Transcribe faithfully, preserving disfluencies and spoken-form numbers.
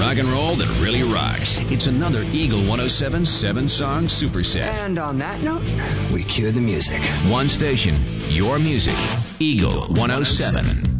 rock and roll that really rocks. It's another Eagle one oh seven seven-song superset. And on that note, we cue the music. One station, your music. Eagle one oh seven.